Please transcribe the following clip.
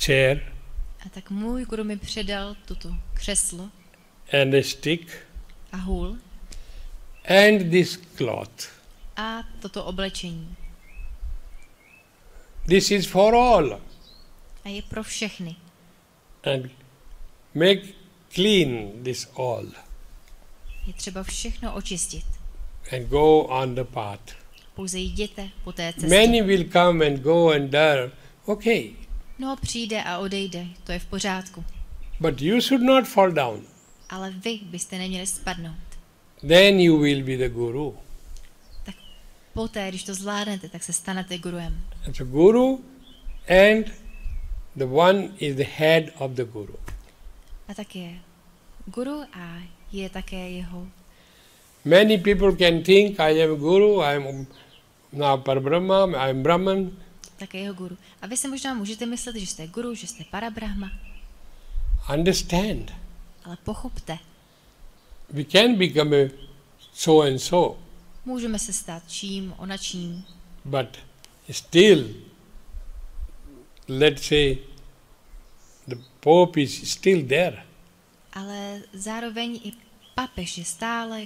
chair A tak můj guru mi předal toto křeslo and a stick a hůl and this cloth. a toto oblečení. This is for all. A je pro všechny. And make clean this all Je třeba všechno očistit. and go on the path. Pouze jděte po té cestě. Many will come and go and there. Okay. No, přijde a odejde, to je v pořádku. But you should not fall down. Ale vy byste neměli spadnout. Then you will be the guru. Poté, když to zvládnete, tak se stanete guruem. It's a guru and the one is the head of the guru. A tak je guru a je také jeho. Many people can think I am guru, I am now Parabrahma, I am Brahman. Také jeho guru. A vy si možná můžete myslet, že jste guru, že jste parabrahma. Understand. Ale pochopte, We can become a so and so, můžeme se stát čím, onačím, but still, let's say, the Pope is still there. ale zároveň i papež je stále